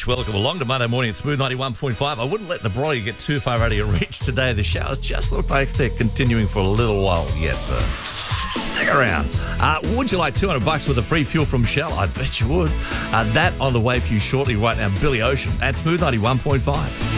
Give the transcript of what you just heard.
much. Welcome along to Monday morning at Smooth 91.5. I wouldn't let the broiler get too far out of your reach today. The showers just look like they're continuing for a little while yet, so stick around. Would you like $200 worth of free fuel from Shell? I bet you would. That on the way for you shortly right now. Billy Ocean at Smooth 91.5.